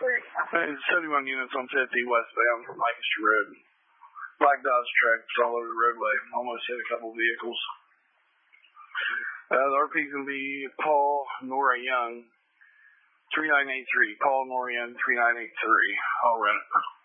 It's 71 units on 50 westbound from Lancaster Road. Black Dodge trucks all over the roadway. Almost hit a couple vehicles. The RP's going to be Paul Nora Young, 3983. Paul Nora Young, 3983. I'll run it.